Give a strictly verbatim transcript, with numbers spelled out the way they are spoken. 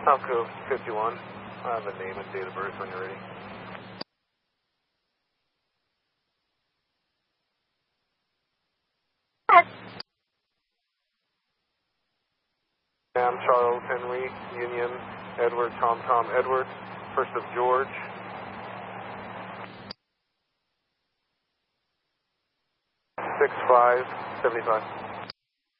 South Cove fifty-one. I have a name and date of birth when you're ready. Sam Charles Henry Union Edward Tom Tom Edward first of George six five seventy five.